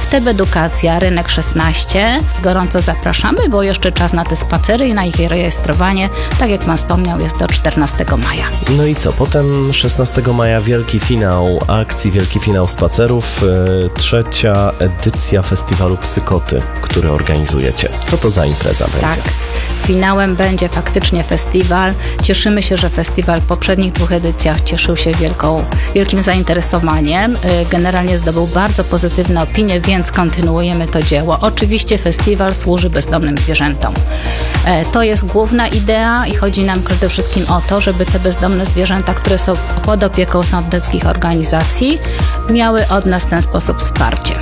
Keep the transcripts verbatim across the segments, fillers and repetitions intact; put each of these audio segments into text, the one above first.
Wteb Edukacja, Rynek szesnaście. Gorąco zapraszamy, bo jeszcze czas na te spacery i na ich rejestrowanie. Tak jak Pan wspomniał, jest do czternastego maja. No i co? Potem szesnastego maja wielki finał akcji, wielki finał spacerów, yy, trzecia edycja festiwalu Psykoty, który organizujecie. Co to za impreza będzie? Tak. Finałem będzie faktycznie festiwal. Cieszymy się, że festiwal w poprzednich dwóch edycjach cieszył się wielką, wielkim zainteresowaniem. Generalnie zdobył bardzo pozytywne opinie, więc kontynuujemy to dzieło. Oczywiście festiwal służy bezdomnym zwierzętom. To jest główna idea i chodzi nam przede wszystkim o to, żeby te bezdomne zwierzęta, które są pod opieką sądeckich organizacji, miały od nas w ten sposób wsparcie.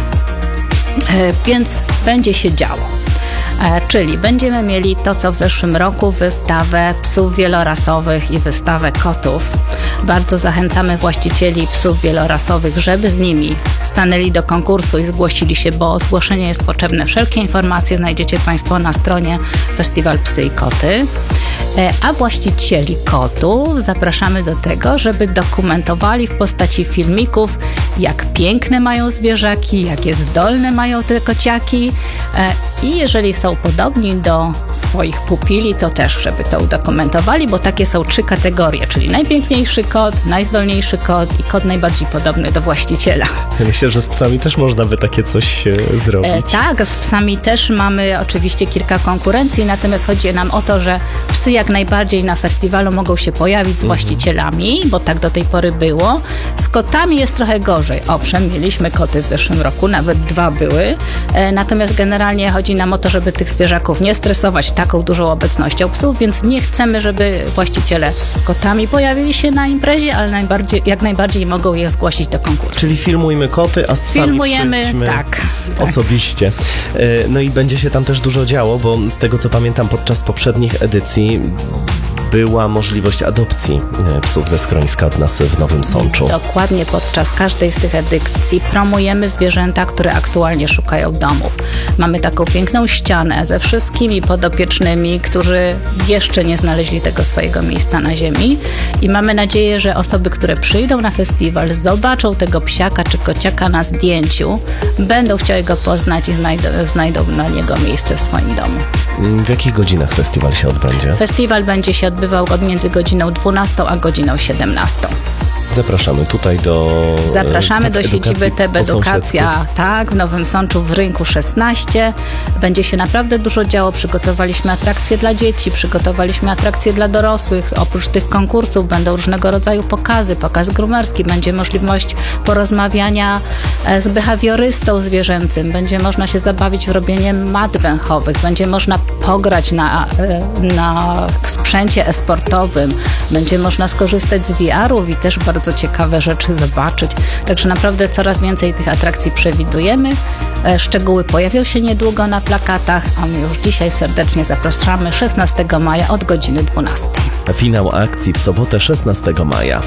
Więc będzie się działo. Czyli będziemy mieli to, co w zeszłym roku, wystawę psów wielorasowych i wystawę kotów. Bardzo zachęcamy właścicieli psów wielorasowych, żeby z nimi stanęli do konkursu i zgłosili się, bo o zgłoszenie jest potrzebne. Wszelkie informacje znajdziecie Państwo na stronie Festiwal Psy i Koty. A właścicieli kotów zapraszamy do tego, żeby dokumentowali w postaci filmików, jak piękne mają zwierzaki, jakie zdolne mają te kociaki i jeżeli są podobni do swoich pupili, to też, żeby to udokumentowali, bo takie są trzy kategorie, czyli najpiękniejszy kot, najzdolniejszy kot i kot najbardziej podobny do właściciela. Myślę, że z psami też można by takie coś e, zrobić. E, tak, z psami też mamy oczywiście kilka konkurencji, natomiast chodzi nam o to, że psy jak najbardziej na festiwalu mogą się pojawić z właścicielami, bo tak do tej pory było. Z kotami jest trochę gorzej. Owszem, mieliśmy koty w zeszłym roku, nawet dwa były, e, natomiast generalnie chodzi nam o to, żeby tych zwierzaków nie stresować taką dużą obecnością psów, więc nie chcemy, żeby właściciele z kotami pojawili się na imprezie, ale najbardziej, jak najbardziej mogą je zgłosić do konkursu. Czyli filmujemy koty, a z psami Filmujemy, przyjdźmy tak, osobiście. Tak. No i będzie się tam też dużo działo, bo z tego co pamiętam podczas poprzednich edycji była możliwość adopcji psów ze schroniska od nas w Nowym Sączu. Dokładnie, podczas każdej z tych edycji promujemy zwierzęta, które aktualnie szukają domów. Mamy taką piękną ścianę ze wszystkimi podopiecznymi, którzy jeszcze nie znaleźli tego swojego miejsca na ziemi i mamy nadzieję, że osoby, które przyjdą na festiwal, zobaczą tego psiaka czy kociaka na zdjęciu, będą chciały go poznać i znajdą, znajdą na niego miejsce w swoim domu. W jakich godzinach festiwal się odbędzie? Festiwal będzie się odbywał między godziną dwunastą a godziną siedemnastą. Zapraszamy tutaj do... Zapraszamy do siedziby Wteb Edukacja, tak, w Nowym Sączu w Rynku szesnaście. Będzie się naprawdę dużo działo. Przygotowaliśmy atrakcje dla dzieci, przygotowaliśmy atrakcje dla dorosłych. Oprócz tych konkursów będą różnego rodzaju pokazy, pokaz grumerski, będzie możliwość porozmawiania z behawiorystą zwierzęcym, będzie można się zabawić w robienie mat węchowych, będzie można pograć na, na sprzęcie e-sportowym, będzie można skorzystać z V R-ów i też bardzo ciekawe rzeczy zobaczyć. Także naprawdę coraz więcej tych atrakcji przewidujemy. Szczegóły pojawią się niedługo na plakatach, a my już dzisiaj serdecznie zapraszamy szesnastego maja od godziny dwunastej. Finał akcji w sobotę szesnastego maja.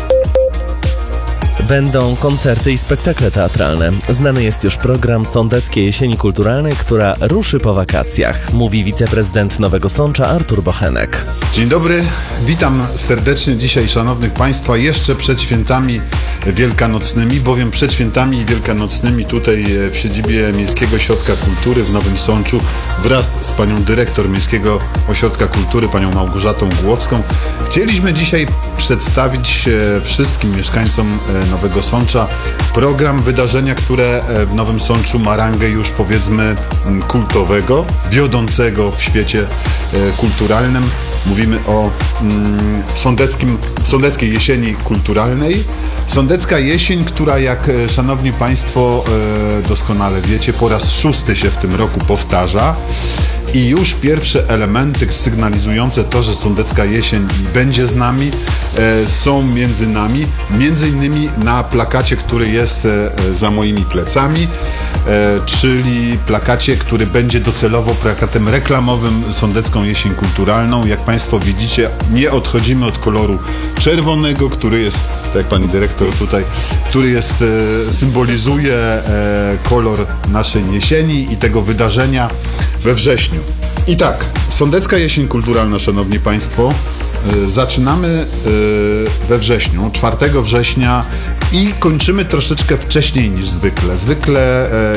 Będą koncerty i spektakle teatralne. Znany jest już program Sądeckiej Jesieni Kulturalnej, która ruszy po wakacjach, mówi wiceprezydent Nowego Sącza Artur Bochenek. Dzień dobry, witam serdecznie dzisiaj szanownych Państwa jeszcze przed świętami wielkanocnymi, bowiem przed świętami wielkanocnymi tutaj w siedzibie Miejskiego Ośrodka Kultury w Nowym Sączu wraz z panią dyrektor Miejskiego Ośrodka Kultury, panią Małgorzatą Głowską, chcieliśmy dzisiaj przedstawić wszystkim mieszkańcom Nowego Sącza program, wydarzenia, które w Nowym Sączu ma rangę już powiedzmy kultowego, wiodącego w świecie kulturalnym. Mówimy o mm, sądeckim, Sądeckiej Jesieni Kulturalnej. Sądecka Jesień, która jak szanowni Państwo e, doskonale wiecie, po raz szósty się w tym roku powtarza. I już pierwsze elementy sygnalizujące to, że Sądecka Jesień będzie z nami, e, są między nami, między innymi na plakacie, który jest e, za moimi plecami, e, czyli plakacie, który będzie docelowo plakatem reklamowym Sądecką Jesień Kulturalną. Jak Państwo widzicie, nie odchodzimy od koloru czerwonego, który jest, tak jak pani dyrektor tutaj, który jest, e, symbolizuje e, kolor naszej jesieni i tego wydarzenia we wrześniu. I tak, Sądecka Jesień Kulturalna, szanowni Państwo, y, zaczynamy y, we wrześniu, czwartego września i kończymy troszeczkę wcześniej niż zwykle. Zwykle